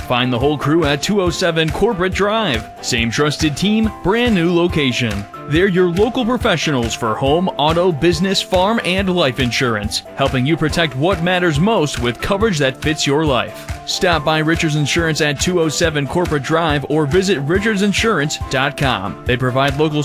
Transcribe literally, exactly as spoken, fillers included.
Find the whole crew at two oh seven Corporate Drive. Same trusted team, brand new location. They're your local professionals for home, auto, business, farm, and life insurance, helping you protect what matters most with coverage that fits your life. Stop by Richards Insurance at two oh seven Corporate Drive or visit richards insurance dot com. They provide local